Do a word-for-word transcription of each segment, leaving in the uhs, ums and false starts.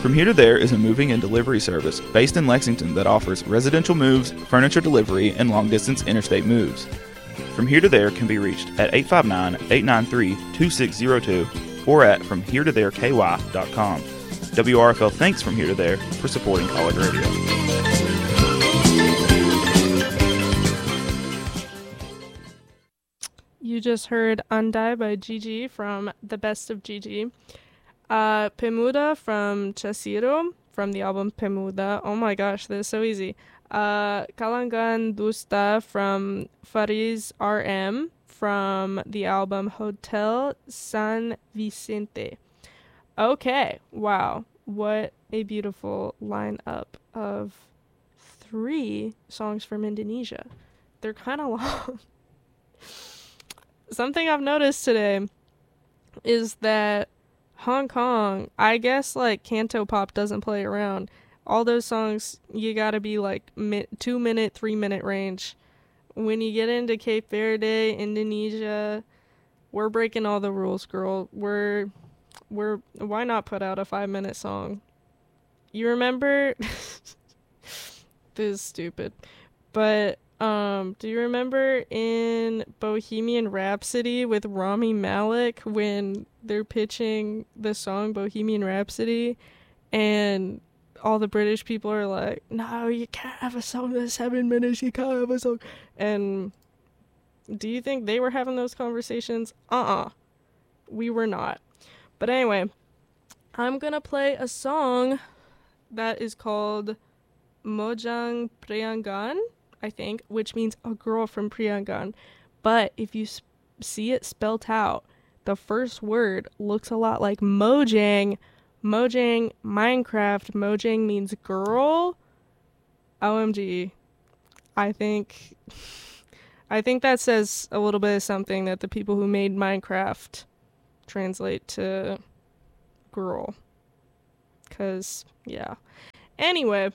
From Here to There is a moving and delivery service based in Lexington that offers residential moves, furniture delivery, and long-distance interstate moves. From Here to There can be reached at eight five nine, eight nine three, two six zero two or at from here to there k y dot com. W R F L thanks From Here to There for supporting College Radio. You just heard Andai by Gigi from The Best of Gigi. Uh, Pemuda from Chasiro from the album Pemuda. Oh my gosh, this is so easy. Uh, Kalangan Dusta from Fariz R M from the album Hotel San Vicente. Okay, wow. What a beautiful lineup of three songs from Indonesia. They're kind of long. Something I've noticed today is that Hong Kong, I guess like Canto Pop doesn't play around. All those songs, you gotta be like mi- two minute, three minute range. When you get into Cape Verde, Indonesia, we're breaking all the rules, girl. We're, we're, why not put out a five minute song? You remember? This is stupid. But, um, do you remember in Bohemian Rhapsody with Rami Malek when they're pitching the song Bohemian Rhapsody and all the British people are like, no, you can't have a song that's seven minutes, you can't have a song. And do you think they were having those conversations? Uh-uh. We were not. But anyway, I'm gonna play a song that is called Mojang Priangan, I think, which means a girl from Priangan. But if you sp- see it spelt out, the first word looks a lot like Mojang. Mojang, Minecraft, Mojang means girl. O M G. I think, I think that says a little bit of something that the people who made Minecraft translate to girl. Cause, yeah. Anyway,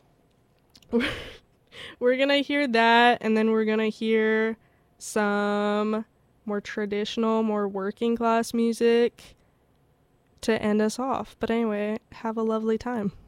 we're gonna hear that, and then we're gonna hear some more traditional, more working class music to end us off. But anyway, have a lovely time.